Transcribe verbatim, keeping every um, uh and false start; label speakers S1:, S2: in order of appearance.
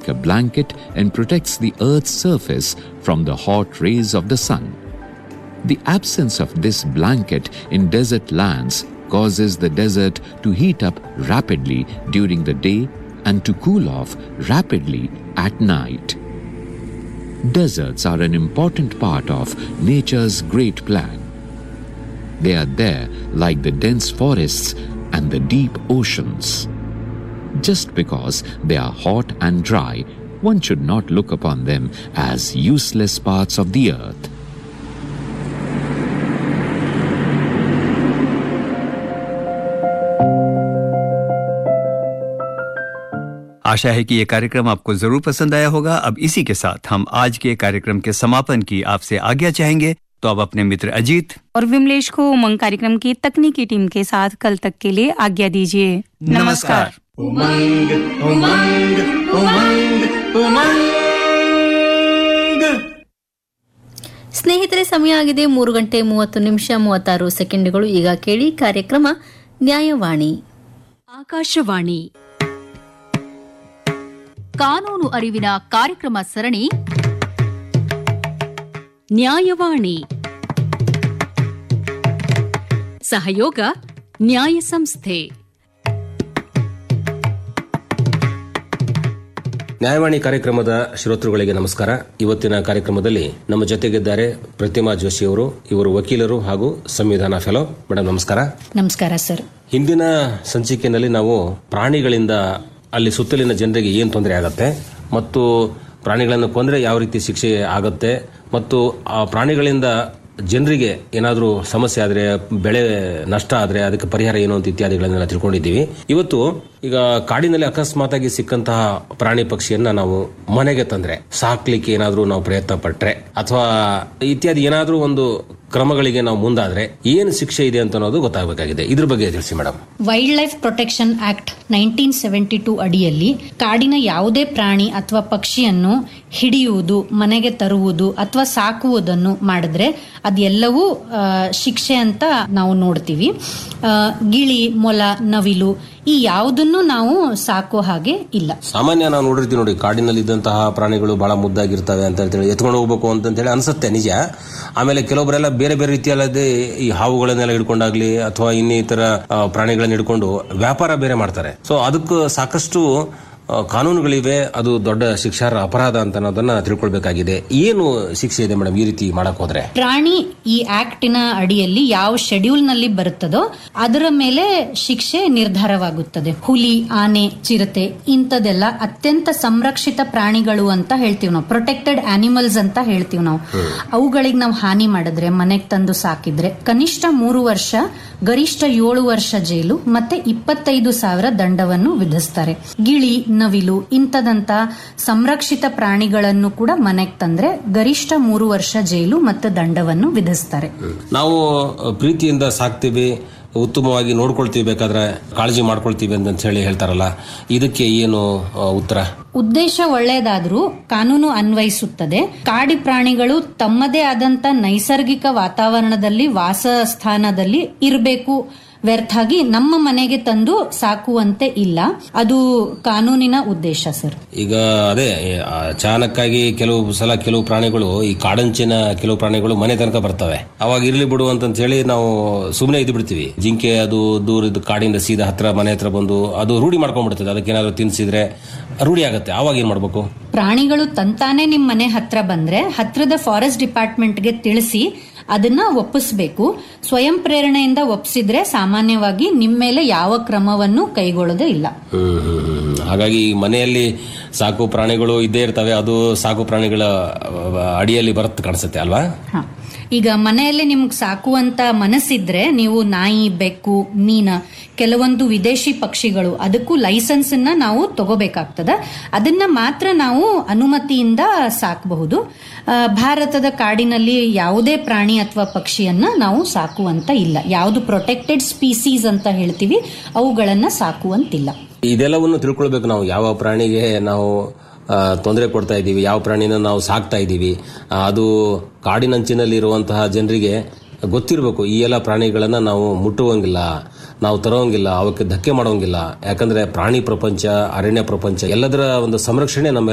S1: like a blanket and protects the Earth's surface from the hot rays of the sun. The absence of this blanket in desert lands causes the desert to heat up rapidly during the day and to cool off rapidly at night. Deserts are an important part of nature's great plan. They are there like the dense forests and the deep oceans. Just because they are hot and dry, one should not look upon them as useless parts of the earth.
S2: आशा है कि ये कार्यक्रम आपको जरूर पसंद आया होगा। अब इसी के साथ हम आज के कार्यक्रम के समापन की आपसे आज्ञा चाहेंगे। तो अब अपने मित्र अजीत
S3: और विमलेश को उमंग कार्यक्रम की तकनीकी टीम के साथ कल तक के लिए आज्ञा दीजिए।
S2: नमस्कार।
S4: उमंग उमंग उमंग उमंग।
S5: ಸ್ನೇಹಿತರೆ, ಸಮಯ ಆಗಿದೆ ಮೂರು ಗಂಟೆ ಮೂವತ್ತು ನಿಮಿಷ ಮೂವತ್ತಾರು ಸೆಕೆಂಡ್ಗಳು. ಈಗ ಕೇಳಿ ಕಾರ್ಯಕ್ರಮ ನ್ಯಾಯವಾಣಿ.
S6: ಆಕಾಶವಾಣಿ ಕಾನೂನು ಅರಿವಿನ ಕಾರ್ಯಕ್ರಮ ಸರಣಿ ನ್ಯಾಯವಾಣಿ. ಸಹಯೋಗ ನ್ಯಾಯ ಸಂಸ್ಥೆ.
S7: ನ್ಯಾಯವಾಣಿ ಕಾರ್ಯಕ್ರಮದ ಶ್ರೋತೃಗಳಿಗೆ ನಮಸ್ಕಾರ. ಇವತ್ತಿನ ಕಾರ್ಯಕ್ರಮದಲ್ಲಿ ನಮ್ಮ ಜೊತೆಗಿದ್ದಾರೆ ಪ್ರತಿಮಾ ಜೋಶಿ ಅವರು. ಇವರು ವಕೀಲರು ಹಾಗೂ ಸಂವಿಧಾನ ಫೆಲೋ. ಮೇಡಮ್ ನಮಸ್ಕಾರ.
S8: ನಮಸ್ಕಾರ ಸರ್.
S7: ಹಿಂದಿನ ಸಂಚಿಕೆಯಲ್ಲಿ ನಾವು ಪ್ರಾಣಿಗಳಿಂದ ಅಲ್ಲಿ ಸುತ್ತಲಿನ ಜನರಿಗೆ ಏನು ತೊಂದರೆ ಆಗುತ್ತೆ ಮತ್ತು ಪ್ರಾಣಿಗಳನ್ನು ಕೊಂದರೆ ಯಾವ ರೀತಿ ಶಿಕ್ಷೆ ಆಗುತ್ತೆ ಮತ್ತು ಆ ಪ್ರಾಣಿಗಳಿಂದ ಜನರಿಗೆ ಏನಾದರೂ ಸಮಸ್ಯೆ ಆದರೆ, ಬೆಳೆ ನಷ್ಟ ಆದರೆ ಅದಕ್ಕೆ ಪರಿಹಾರ ಏನು ಅಂತ ಇತ್ಯಾದಿಗಳನ್ನೆಲ್ಲ ತಿಳ್ಕೊಂಡಿದ್ದೀವಿ. ಇವತ್ತು ಈಗ ಕಾಡಿನಲ್ಲಿ ಅಕಸ್ಮಾತಾಗಿ ಸಿಕ್ಕಂತಹ ಪ್ರಾಣಿ ಪಕ್ಷಿಯನ್ನ ನಾವು ಮನೆಗೆ ತಂದ್ರೆ, ಸಾಕ್ಲಿಕ್ಕೆ ಏನಾದರೂ ನಾವು ಪ್ರಯತ್ನ ಪಟ್ರೆ ಅಥವಾ ಇತ್ಯಾದಿ ಏನಾದರೂ ಒಂದು ಕ್ರಮಗಳಿಗೆ ನಾವು ಮುಂದಾದ್ರೆ ಏನು ಶಿಕ್ಷೆ ಇದೆ ಅಂತ ಅನ್ನೋದು ಗೊತ್ತಾಗಬೇಕಾಗಿದೆ. ಇದ್ರ ಬಗ್ಗೆ ತಿಳಿಸಿ madam.
S8: Wild life protection act nineteen seventy two ಅಡಿಯಲ್ಲಿ ಕಾಡಿನ ಯಾವುದೇ ಪ್ರಾಣಿ ಅಥವಾ ಪಕ್ಷಿಯನ್ನು ಹಿಡಿಯುವುದು, ಮನೆಗೆ ತರುವುದು ಅಥವಾ ಸಾಕುವುದನ್ನು ಮಾಡಿದ್ರೆ ಅದೆಲ್ಲವೂ ಶಿಕ್ಷೆ ಅಂತ ನಾವು ನೋಡ್ತೀವಿ. ಗಿಳಿ, ಮೊಲ, ನವಿಲು ಈ ಯಾವುದನ್ನು ನಾವು ಸಾಕೋ ಹಾಗೆ ಇಲ್ಲ.
S7: ಸಾಮಾನ್ಯ ನಾವು ನೋಡಿರ್ತೀವಿ ನೋಡಿ, ಕಾಡಿನಲ್ಲಿ ಇದ್ದಂತಹ ಪ್ರಾಣಿಗಳು ಬಹಳ ಮುದ್ದಾಗಿರ್ತವೆ ಅಂತ ಹೇಳಿ ಎತ್ಕೊಂಡು ಹೋಗ್ಬೇಕು ಅಂತ ಹೇಳಿ ಅನ್ಸುತ್ತೆ, ನಿಜ. ಆಮೇಲೆ ಕೆಲವೊಬ್ಬರೆಲ್ಲ ಬೇರೆ ಬೇರೆ ರೀತಿಯಲ್ಲದೆ ಈ ಹಾವುಗಳನ್ನೆಲ್ಲ ಹಿಡ್ಕೊಂಡಾಗ್ಲಿ ಅಥವಾ ಇನ್ನಿತರ ಪ್ರಾಣಿಗಳನ್ನ ಹಿಡ್ಕೊಂಡು ವ್ಯಾಪಾರ ಬೇರೆ ಮಾಡ್ತಾರೆ. ಸೊ ಅದಕ್ಕೆ ಸಾಕಷ್ಟು ಕಾನೂನುಗಳಿವೆ. ಅದು ದೊಡ್ಡ ಶಿಕ್ಷಾರ್ಹ ಅಪರಾಧ ಅಂತ ಅನ್ನೋದನ್ನ ತಿಳ್ಕೊಳ್ಬೇಕಾಗಿದೆ. ಏನು ಶಿಕ್ಷೆ ಇದೆ ಮೇಡಮ್ ಈ ರೀತಿ ಮಾಡಕ್ ಹೋದ್ರೆ?
S8: ಪ್ರಾಣಿ ಈ ಆಕ್ಟಿನ ಅಡಿಯಲ್ಲಿ ಯಾವ ಶೆಡ್ಯೂಲ್ ನಲ್ಲಿ ಬರುತ್ತದೋ ಅದರ ಮೇಲೆ ಶಿಕ್ಷೆ ನಿರ್ಧಾರವಾಗುತ್ತದೆ. ಹುಲಿ, ಆನೆ, ಚಿರತೆ ಇಂಥದೆಲ್ಲ ಅತ್ಯಂತ ಸಂರಕ್ಷಿತ ಪ್ರಾಣಿಗಳು ಅಂತ ಹೇಳ್ತೀವಿ ನಾವು, ಪ್ರೊಟೆಕ್ಟೆಡ್ ಆನಿಮಲ್ಸ್ ಅಂತ ಹೇಳ್ತೀವಿ ನಾವು. ಅವುಗಳಿಗೆ ನಾವು ಹಾನಿ ಮಾಡಿದ್ರೆ, ಮನೆಗೆ ತಂದು ಸಾಕಿದ್ರೆ ಕನಿಷ್ಠ ಮೂರು ವರ್ಷ, ಗರಿಷ್ಠ ಏಳು ವರ್ಷ ಜೈಲು ಮತ್ತೆ ಇಪ್ಪತ್ತೈದು ಸಾವಿರ ದಂಡವನ್ನು ವಿಧಿಸ್ತಾರೆ. ಗಿಳಿ, ನವಿಲು ಇಂಥದಂತ ಸಂರಕ್ಷಿತ ಪ್ರಾಣಿಗಳನ್ನು ಕೂಡ ಮನೆಗೆ ತಂದ್ರೆ ಗರಿಷ್ಠ ಮೂರು ವರ್ಷ ಜೈಲು ಮತ್ತು ದಂಡವನ್ನು ವಿಧಿಸ್ತಾರೆ.
S7: ನಾವು ಪ್ರೀತಿಯಿಂದ ಸಾಕ್ತೀವಿ, ಉತ್ತಮವಾಗಿ ನೋಡ್ಕೊಳ್ತೀವಿ, ಬೇಕಾದ್ರೆ ಕಾಳಜಿ ಮಾಡ್ಕೊಳ್ತೀವಿ ಅಂತ ಹೇಳಿ ಹೇಳ್ತಾರಲ್ಲ, ಇದಕ್ಕೆ ಏನು ಉತ್ತರ?
S8: ಉದ್ದೇಶ ಒಳ್ಳೆಯದಾದ್ರೂ ಕಾನೂನು ಅನ್ವಯಿಸುತ್ತದೆ. ಕಾಡಿ ಪ್ರಾಣಿಗಳು ತಮ್ಮದೇ ಆದಂತ ನೈಸರ್ಗಿಕ ವಾತಾವರಣದಲ್ಲಿ, ವಾಸ ಸ್ಥಾನದಲ್ಲಿ ಇರಬೇಕು, ವ್ಯರ್ಥಾಗಿ ನಮ್ಮ ಮನೆಗೆ ತಂದು ಸಾಕುವಂತೆ ಇಲ್ಲ. ಅದು ಕಾನೂನಿನ ಉದ್ದೇಶ ಸರ್.
S7: ಈಗ ಅದೇ ಅಚಾನಕ್ಕಾಗಿ ಕೆಲವು ಸಲ ಕೆಲವು ಪ್ರಾಣಿಗಳು, ಈ ಕಾಡಂಚಿನ ಕೆಲವು ಪ್ರಾಣಿಗಳು ಮನೆ ತನಕ ಬರ್ತವೆ. ಅವಾಗ ಇರ್ಲಿ ಬಿಡು ಅಂತ ಹೇಳಿ ನಾವು ಸುಮ್ಮನೆ ಇದ್ದು ಬಿಡ್ತೀವಿ. ಜಿಂಕೆ ಅದು ದೂರ ಕಾಡಿಂದ ಸೀದಾ ಹತ್ರ ಮನೆ ಹತ್ರ ಬಂದು ಅದು ರೂಢಿ ಮಾಡ್ಕೊಂಡ್ಬಿಡ್ತದೆ. ಅದಕ್ಕೇನಾದ್ರು ತಿನ್ಸಿದ್ರೆ ರೂಢಿ ಆಗುತ್ತೆ. ಅವಾಗ ಏನ್ ಮಾಡ್ಬೇಕು?
S8: ಪ್ರಾಣಿಗಳು ತಂತಾನೆ ನಿಮ್ ಮನೆ ಹತ್ರ ಬಂದ್ರೆ ಹತ್ರದ ಫಾರೆಸ್ಟ್ ಡಿಪಾರ್ಟ್ಮೆಂಟ್ಗೆ ತಿಳಿಸಿ ಅದನ್ನ ಒಪ್ಪಿಸಬೇಕು. ಸ್ವಯಂ ಪ್ರೇರಣೆಯಿಂದ ಒಪ್ಪಿಸಿದ್ರೆ ಸಾಮಾನ್ಯವಾಗಿ ನಿಮ್ಮ ಮೇಲೆ ಯಾವ ಕ್ರಮವನ್ನು ಕೈಗೊಳ್ಳೋದೇ ಇಲ್ಲ.
S7: ಹಾಗಾಗಿ ಮನೆಯಲ್ಲಿ ಸಾಕು ಪ್ರಾಣಿಗಳು ಇದ್ದೇ ಇರ್ತವೆ, ಅದು ಸಾಕು ಪ್ರಾಣಿಗಳ ಅಡಿಯಲ್ಲಿ ಬರುತ್ತೆ ಕಾಣಿಸುತ್ತೆ ಅಲ್ವಾ?
S8: ಈಗ ಮನೆಯಲ್ಲಿ ನಿಮ್ಗೆ ಸಾಕುವಂತ ಮನಸ್ಸಿದ್ರೆ ನೀವು ನಾಯಿ, ಬೆಕ್ಕು, ಮೀನ, ಕೆಲವೊಂದು ವಿದೇಶಿ ಪಕ್ಷಿಗಳು ಅದಕ್ಕೂ ಲೈಸೆನ್ಸ್ ಅನ್ನ ನಾವು ತಗೋಬೇಕಾಗ್ತದ. ಅದನ್ನ ಮಾತ್ರ ನಾವು ಅನುಮತಿಯಿಂದ ಸಾಕಬಹುದು. ಭಾರತದ ಕಾಡಿನಲ್ಲಿ ಯಾವುದೇ ಪ್ರಾಣಿ ಅಥವಾ ಪಕ್ಷಿಯನ್ನ ನಾವು ಸಾಕುವಂತ ಇಲ್ಲ. ಯಾವುದು ಪ್ರೊಟೆಕ್ಟೆಡ್ ಸ್ಪೀಸೀಸ್ ಅಂತ ಹೇಳ್ತೀವಿ ಅವುಗಳನ್ನ ಸಾಕುವಂತಿಲ್ಲ.
S7: ಇದೆಲ್ಲವನ್ನು ತಿಳ್ಕೊಳ್ಬೇಕು ನಾವು. ಯಾವ ಪ್ರಾಣಿಗೆ ನಾವು ತೊಂದರೆ ಕೊಡ್ತಾ ಇದ್ದೀವಿ, ಯಾವ ಪ್ರಾಣಿನ ನಾವು ಸಾಕ್ತಾ ಇದ್ದೀವಿ, ಅದು ಕಾಡಿನಂಚಿನಲ್ಲಿ ಇರುವಂತಹ ಜನರಿಗೆ ಗೊತ್ತಿರಬೇಕು. ಈ ಎಲ್ಲ ಪ್ರಾಣಿಗಳನ್ನ ನಾವು ಮುಟ್ಟುವಂಗಿಲ್ಲ, ನಾವು ತರೋಂಗಿಲ್ಲ, ಅವಕ್ಕೆ ಧಕ್ಕೆ ಮಾಡೋಂಗಿಲ್ಲ. ಯಾಕಂದ್ರೆ ಪ್ರಾಣಿ ಪ್ರಪಂಚ, ಅರಣ್ಯ ಪ್ರಪಂಚ ಎಲ್ಲದರ ಒಂದು ಸಂರಕ್ಷಣೆ ನಮ್ಮ